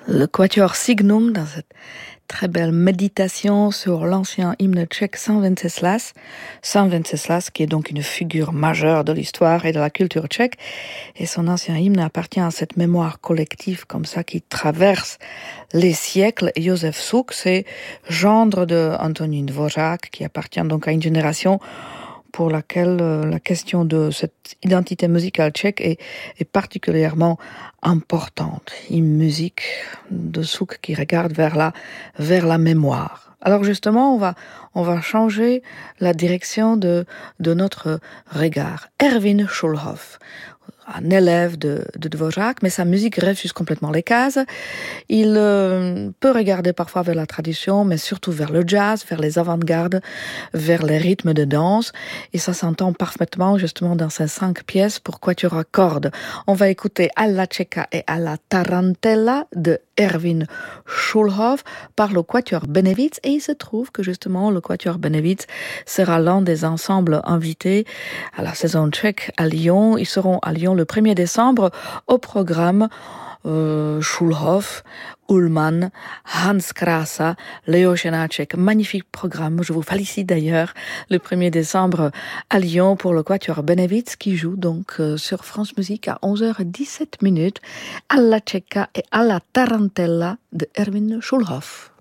Le quatuor Signum dans cette très belle méditation sur l'ancien hymne tchèque Saint Venceslas. Saint Venceslas qui est donc une figure majeure de l'histoire et de la culture tchèque. Et son ancien hymne appartient à cette mémoire collective comme ça qui traverse les siècles. Josef Suk, c'est gendre de Antonín Dvořák qui appartient donc à une génération pour laquelle la question de cette identité musicale tchèque est particulièrement importante. Une musique de Suk qui regarde vers la mémoire. Alors justement, on va changer la direction de notre regard. Erwin Schulhoff, un élève de Dvořák, mais sa musique refuse complètement les cases. Il peut regarder parfois vers la tradition, mais surtout vers le jazz, vers les avant-gardes, vers les rythmes de danse. Et ça s'entend parfaitement justement dans ces 5 pièces pour quatuor à cordes. On va écouter Alla Cieca et Alla Tarantella de Erwin Schulhoff par le quatuor Benevitz. Et il se trouve que justement le quatuor Benevitz sera l'un des ensembles invités à la saison tchèque à Lyon. Ils seront à Lyon le 1er décembre au programme Schulhoff, Ullmann, Hans Krása, Léo Janáček. Magnifique programme. Je vous félicite d'ailleurs le 1er décembre à Lyon pour le quatuor Benevitz qui joue donc sur France Musique à 11h17 Alla Cieca et Alla Tarantella de Erwin Schulhoff.